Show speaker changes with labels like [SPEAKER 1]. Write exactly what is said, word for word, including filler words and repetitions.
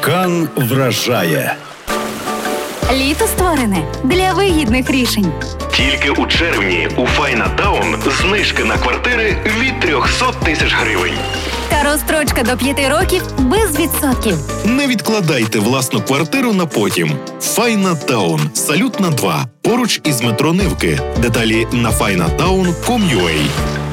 [SPEAKER 1] Кан вражає.
[SPEAKER 2] Літо створене для вигідних рішень.
[SPEAKER 3] Тільки у червні у Файнатаун знижки на квартири від триста тисяч гривень.
[SPEAKER 2] Та розстрочка до п'яти років без відсотків.
[SPEAKER 4] Не відкладайте власну квартиру на потім. Файнатаун. Салют на два. Поруч із метро Нивки. Деталі на файнатаун крапка ком крапка ю а.